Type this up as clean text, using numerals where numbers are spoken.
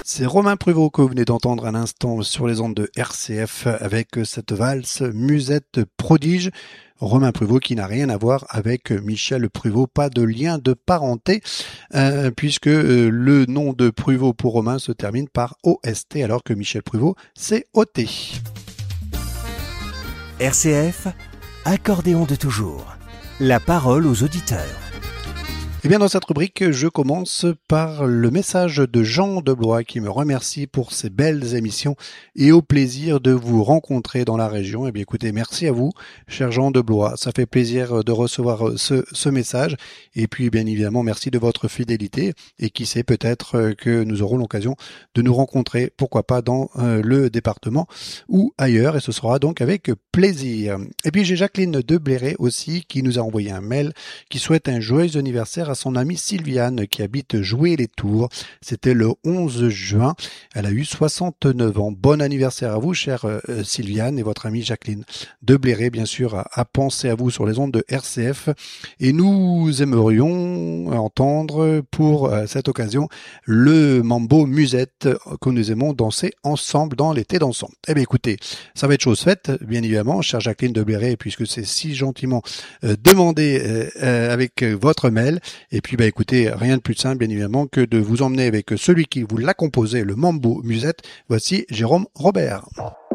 C'est Romain Prévost que vous venez d'entendre à l'instant sur les ondes de RCF avec cette valse Musette prodige. Romain Prévost qui n'a rien à voir avec Michel Pruvot, pas de lien de parenté, puisque le nom de Pruvot pour Romain se termine par OST alors que Michel Pruvot c'est OT. RCF, accordéon de toujours. La parole aux auditeurs. Eh bien, dans cette rubrique, je commence par le message de Jean de Blois qui me remercie pour ces belles émissions et au plaisir de vous rencontrer dans la région. Eh bien, écoutez, merci à vous, cher Jean de Blois. Ça fait plaisir de recevoir ce message. Et puis, bien évidemment, merci de votre fidélité. Et qui sait, peut-être que nous aurons l'occasion de nous rencontrer, pourquoi pas dans le département ou ailleurs. Et ce sera donc avec plaisir. Et puis, j'ai Jacqueline de Bléré aussi qui nous a envoyé un mail qui souhaite un joyeux anniversaire à son amie Sylviane qui habite Joué-les-Tours. C'était le 11 juin. Elle a eu 69 ans. Bon anniversaire à vous, chère Sylviane, et votre amie Jacqueline de Bléré, bien sûr, a pensé à vous sur les ondes de RCF. Et nous aimerions entendre pour cette occasion le mambo musette que nous aimons danser ensemble dans l'été dansant. Eh bien écoutez, ça va être chose faite, bien évidemment, chère Jacqueline de Bléré, puisque c'est si gentiment demandé avec votre mail. Et puis, écoutez, rien de plus simple, bien évidemment, que de vous emmener avec celui qui vous l'a composé, le mambo musette. Voici Jérôme Robert.